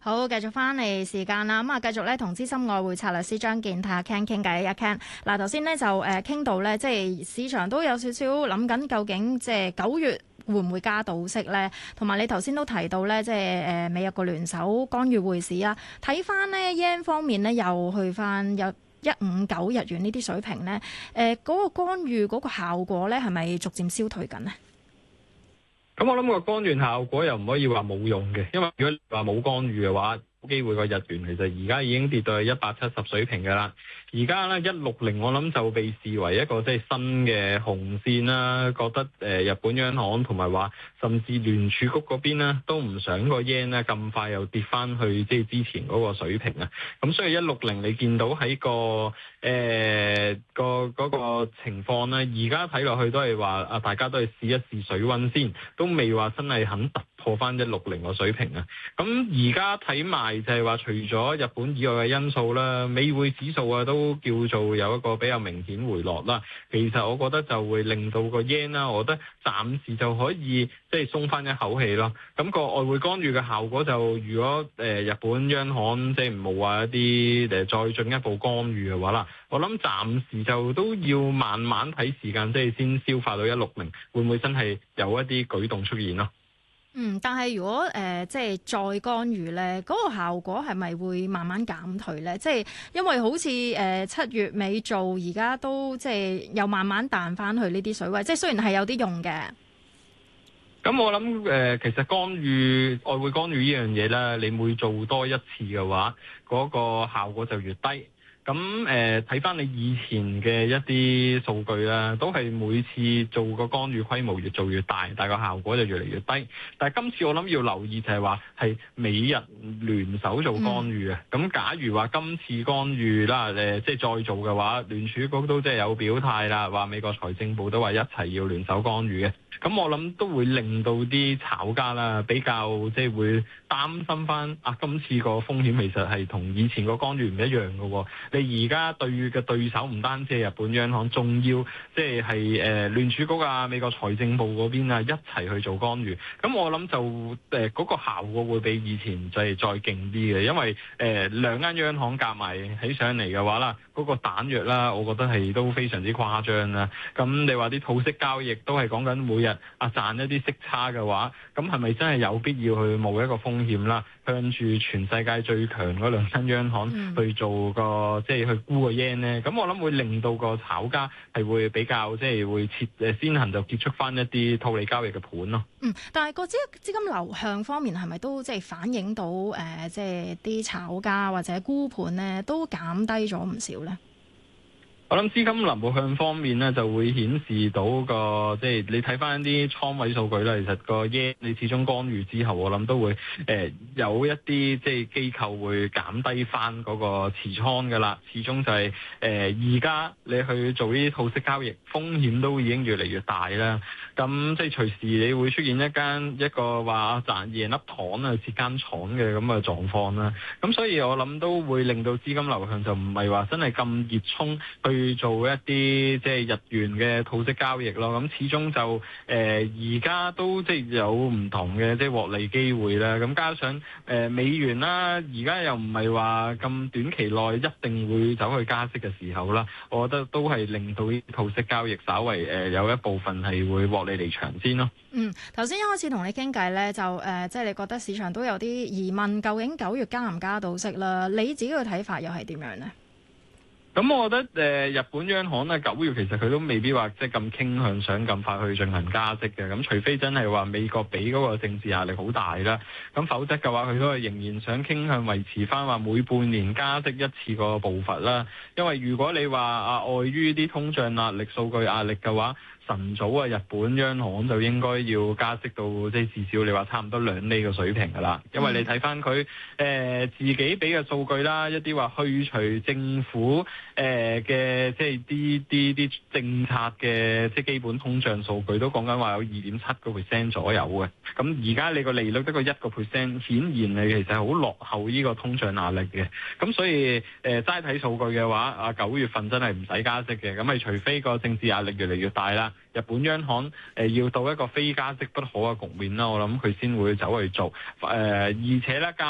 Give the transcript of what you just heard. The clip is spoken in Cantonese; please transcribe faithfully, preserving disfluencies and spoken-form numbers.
好，繼續翻嚟時間啦，咁啊繼續咧同資深外匯策略師張健泰 Ken 傾偈。阿 Ken，嗱頭先咧就誒傾到咧，即係市場都有少少諗緊，究竟即係九月會唔會加到息咧？同埋你頭先都提到咧，即係誒美國個聯手干預匯市啊。睇翻呢 yen 方面咧，又去翻有一五九日元呢啲水平咧，誒、呃、嗰、那個干預嗰個效果咧，係咪逐漸消退緊呢？ 咁我諗個干預效果又唔可以話冇用嘅，因為如果話冇干預嘅話，有機會個日元其實而家已經跌到去一百七十水平㗎啦。而家咧一六零我諗就被視為一個即係新嘅紅線啦，覺得誒日本央行同埋話甚至聯儲局嗰邊咧都唔想個 yen 咧咁快又跌翻去即係之前嗰個水平啊。咁所以一六零你見到喺個誒、呃、個嗰、嗰個情況咧，而家睇落去都係話啊，大家都係試一試水溫先，都未話真係肯突破翻一六零個水平啊。咁而家睇埋就係話，除咗日本以外嘅因素啦，美匯指數啊都叫做有一個比較明顯回落啦。其實我覺得就會令到個 yen 啦，我覺得暫時就可以即係鬆翻一口氣咯。咁個外匯干預嘅效果就，如果誒日本央行即係冇話一啲誒再進一步干預嘅話啦，我諗暫時就都要慢慢睇時間，即係先消化到一六零，會唔會真係有一啲舉動出現咯？ 嗯，但係如果誒、呃、即係再干預咧，嗰、那個效果係咪會慢慢減退咧？即係因為好似誒七月尾做，而家都即係又慢慢彈翻去呢啲水位，即係雖然係有啲用嘅。 咁我諗誒、呃，其實干預外匯干預呢樣嘢咧，你每做多一次嘅話，嗰、那個效果就越低。咁誒睇翻你以前嘅一啲數據啦，都係每次做個干預規模越做越大，但係個效果就越嚟越低。但係今次我諗要留意就係話係美日聯手做干預啊。咁、嗯、假如話今次干預啦，誒即係再做嘅話，聯儲局都即係有表態啦，話美國財政部都話一齊要聯手干預嘅。咁我諗都會令到啲炒家啦比較即係會擔心翻啊，今次個風險其實係同以前個干預唔一樣嘅喎。你而家對嘅對手唔單止係日本央行，仲要即係係誒聯儲局啊、美國財政部嗰邊啊一齊去做干預。咁我諗就誒嗰、呃嗰個效果會比以前就係再勁啲嘅，因為誒、呃、兩間央行夾埋起上嚟嘅話啦，嗰、嗰個彈藥啦，我覺得係都非常之誇張啦。咁你話啲套息交易都係講緊每日啊賺一啲息差嘅話，咁係咪真係有必要去冒一個風險啦？向住全世界最強嗰兩間央行去做個、嗯、即係去沽個 yen 咧，咁我諗會令到個炒家係會比較即係會切誒先行就結束翻一啲套利交易嘅盤咯。 嗯，但係個資資金流向方面係咪都即係反映到誒、呃、即係啲炒家或者沽盤咧都減低咗唔少咧？ 我諗資金流向方面咧，就會顯示到個即係你睇翻啲倉位數據啦。其實個 yen 你始終干預之後，我諗都會誒、呃、有一啲即係機構會減低翻嗰個持倉噶啦。始終就係誒而家你去做呢啲套息交易，風險都已經越嚟越大啦。咁即係隨時你會出現一間一個話賺贏粒糖啊，蝕間廠嘅咁嘅狀況啦。咁所以我諗都會令到資金流向就唔係話真係咁熱衷去去做一啲即係日元嘅套息交易咯，咁始終就誒而家都即係有唔同嘅即係獲利機會啦。咁加上誒、呃、美元啦，而家又唔係話咁短期內一定會走去加息嘅時候啦，我覺得都係令到啲套息交易稍為誒、呃、有一部分係會獲利離場先咯。 嗯，頭先一開始同你傾偈咧，就誒、呃、即係你覺得市場都有啲疑問，究竟九月加唔加到息啦？你自己嘅睇法又係點樣呢？ 咁我覺得誒、呃、日本央行咧九月其實佢都未必話即係咁傾向想咁快去進行加息嘅，咁除非真係話美國俾嗰個政治壓力好大啦，咁否則嘅話佢都係仍然想傾向維持翻話每半年加息一次個步伐啦。因為如果你話啊礙於啲通脹壓力、數據壓力嘅話，晨早啊，日本央行就應該要加息到即係至少你話差唔多兩厘嘅水平㗎啦。因為你睇翻佢誒自己俾嘅數據啦，一啲話去除政府誒嘅即係啲啲啲政策嘅即係基本通脹數據都講緊話有二點七個 percent 左右嘅。咁而家你個利率得個一個 percent，顯然你其實係好落後呢個通脹壓力嘅。咁所以誒齋睇數據嘅話，啊九月份真係唔使加息嘅。咁係除非個政治壓力越嚟越大啦。日本央行誒、呃、要到一個非加息不可嘅局面啦，我諗佢先會走去做誒、呃，而且咧加。